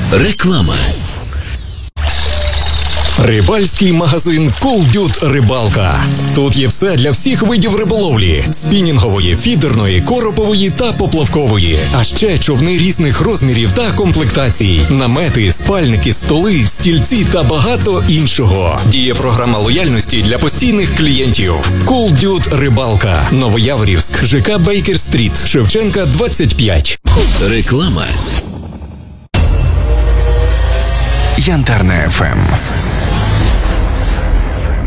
Реклама. Рибальський магазин Cool Рибалка. Тут є все для всіх видів риболовлі: спінінгової, фідерної, коропової та поплавкової. А ще човни різних розмірів та комплектацій, намети, спальники, столи, стільці та багато іншого. Діє програма лояльності для постійних клієнтів. Cool Рибалка. Новояворівськ, ЖК Бейкер-стріт, Шевченка, 25. Реклама. Янтарна ФМ.